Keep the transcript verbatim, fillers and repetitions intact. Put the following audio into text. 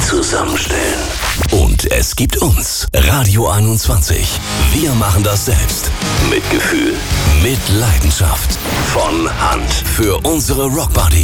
zusammenstellen. Und es gibt uns, Radio einundzwanzig. Wir machen das selbst. Mit Gefühl, mit Leidenschaft. Von Hand. Für unsere Rockbuddies.